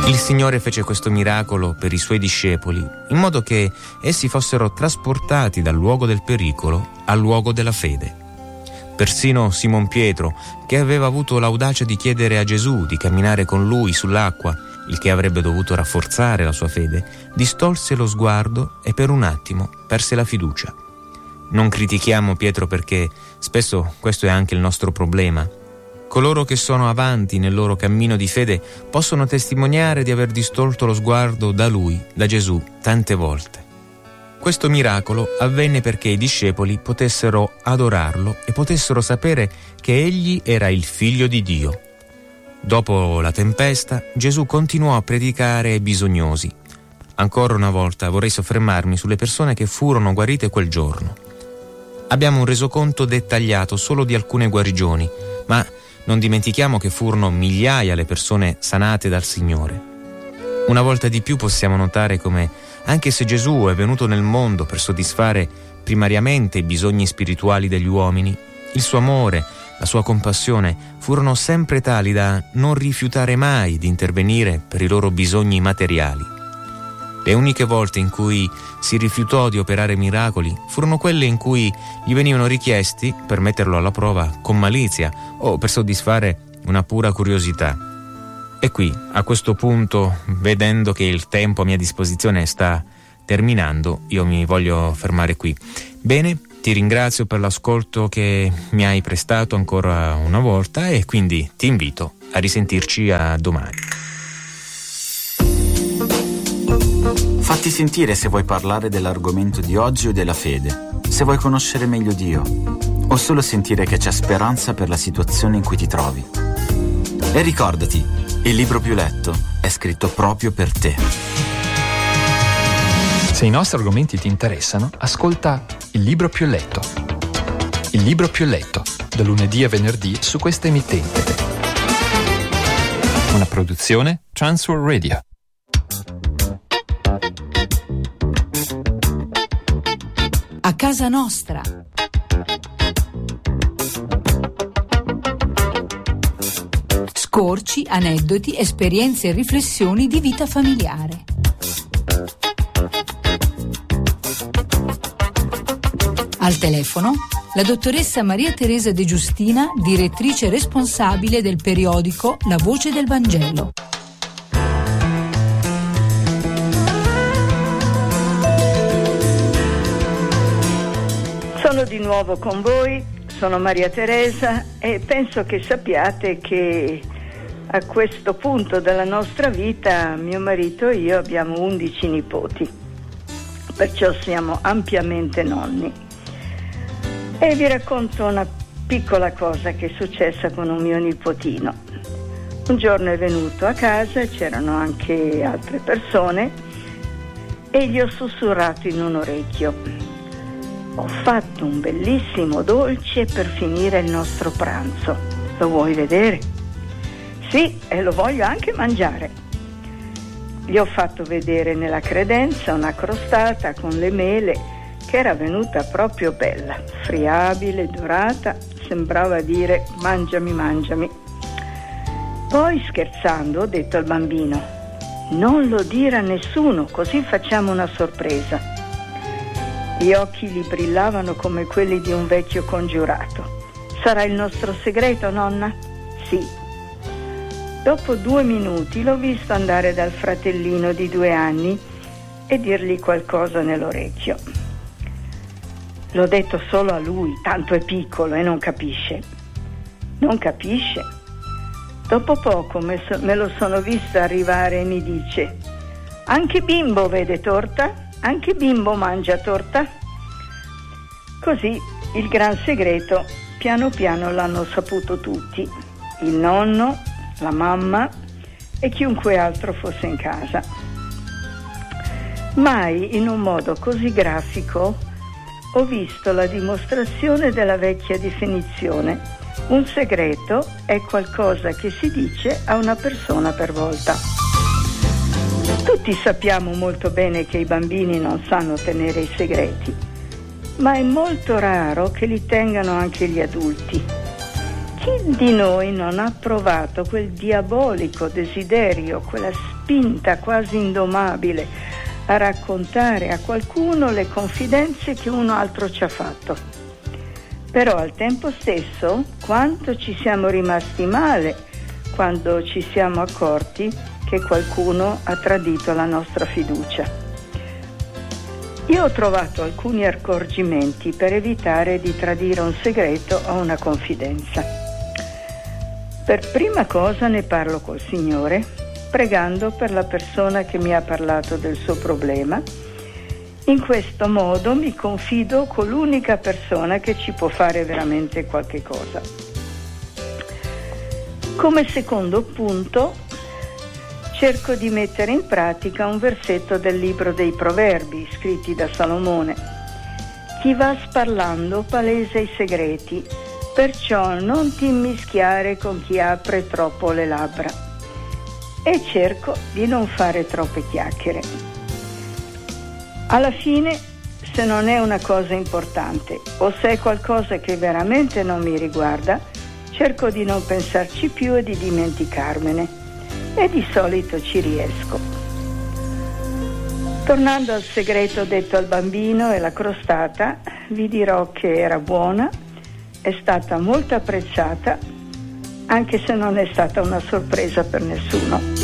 Il Signore fece questo miracolo per i Suoi discepoli, in modo che essi fossero trasportati dal luogo del pericolo al luogo della fede. Persino Simon Pietro, che aveva avuto l'audacia di chiedere a Gesù di camminare con lui sull'acqua, il che avrebbe dovuto rafforzare la sua fede, distolse lo sguardo e per un attimo perse la fiducia. Non critichiamo Pietro perché spesso questo è anche il nostro problema. Coloro che sono avanti nel loro cammino di fede possono testimoniare di aver distolto lo sguardo da Lui, da Gesù, tante volte. Questo miracolo avvenne perché i discepoli potessero adorarlo e potessero sapere che Egli era il Figlio di Dio. Dopo la tempesta, Gesù continuò a predicare ai bisognosi. Ancora una volta vorrei soffermarmi sulle persone che furono guarite quel giorno. Abbiamo un resoconto dettagliato solo di alcune guarigioni, ma non dimentichiamo che furono migliaia le persone sanate dal Signore. Una volta di più possiamo notare come, anche se Gesù è venuto nel mondo per soddisfare primariamente i bisogni spirituali degli uomini, il suo amore, la sua compassione furono sempre tali da non rifiutare mai di intervenire per i loro bisogni materiali. Le uniche volte in cui si rifiutò di operare miracoli furono quelle in cui gli venivano richiesti per metterlo alla prova con malizia o per soddisfare una pura curiosità. E qui, a questo punto, vedendo che il tempo a mia disposizione sta terminando, io mi voglio fermare qui. Bene, ti ringrazio per l'ascolto che mi hai prestato ancora una volta e quindi ti invito a risentirci a domani. Fatti sentire se vuoi parlare dell'argomento di oggi o della fede, se vuoi conoscere meglio Dio, o solo sentire che c'è speranza per la situazione in cui ti trovi. E ricordati, il libro più letto è scritto proprio per te. Se i nostri argomenti ti interessano, ascolta Il libro più letto. Il libro più letto, da lunedì a venerdì su questa emittente. Una produzione Transworld Radio. A casa nostra. Scorci, aneddoti, esperienze e riflessioni di vita familiare. Al telefono la dottoressa Maria Teresa De Giustina, direttrice responsabile del periodico La Voce del Vangelo. Sono di nuovo con voi, sono Maria Teresa e penso che sappiate che a questo punto della nostra vita mio marito e io abbiamo 11 nipoti, perciò siamo ampiamente nonni. E vi racconto una piccola cosa che è successa con un mio nipotino. Un giorno è venuto a casa, c'erano anche altre persone e gli ho sussurrato in un orecchio: ho fatto un bellissimo dolce per finire il nostro pranzo. Lo vuoi vedere? Sì, e lo voglio anche mangiare. Gli ho fatto vedere nella credenza una crostata con le mele che era venuta proprio bella, friabile, dorata, sembrava dire mangiami, mangiami. Poi scherzando ho detto al bambino: non lo dire a nessuno, così facciamo una sorpresa. Gli occhi gli brillavano come quelli di un vecchio congiurato. Sarà il nostro segreto, nonna? Sì. Dopo 2 minuti l'ho visto andare dal fratellino di 2 anni e dirgli qualcosa nell'orecchio. L'ho detto solo a lui, tanto è piccolo e non capisce. Non capisce? Dopo poco me lo sono vista arrivare e mi dice: anche Bimbo vede torta? Anche Bimbo mangia torta? Così il gran segreto piano piano l'hanno saputo tutti, il nonno, la mamma e chiunque altro fosse in casa. Mai in un modo così grafico ho visto la dimostrazione della vecchia definizione: un segreto è qualcosa che si dice a una persona per volta. Tutti sappiamo molto bene che i bambini non sanno tenere i segreti, ma è molto raro che li tengano anche gli adulti. Chi Chi di noi non ha provato quel diabolico desiderio, quella spinta quasi indomabile a raccontare a qualcuno le confidenze che uno altro ci ha fatto? Però al tempo stesso, quanto ci siamo rimasti male quando ci siamo accorti che qualcuno ha tradito la nostra fiducia. Io ho trovato alcuni accorgimenti per evitare di tradire un segreto o una confidenza. Per prima cosa ne parlo col Signore, pregando per la persona che mi ha parlato del suo problema. In questo modo mi confido con l'unica persona che ci può fare veramente qualche cosa. Come secondo punto, cerco di mettere in pratica un versetto del libro dei Proverbi, scritti da Salomone. Chi va sparlando palesa i segreti, perciò non ti immischiare con chi apre troppo le labbra. E cerco di non fare troppe chiacchiere. Alla fine, se non è una cosa importante o se è qualcosa che veramente non mi riguarda, cerco di non pensarci più e di dimenticarmene. E di solito ci riesco. Tornando al segreto detto al bambino e la crostata, vi dirò che era buona, è stata molto apprezzata, anche se non è stata una sorpresa per nessuno.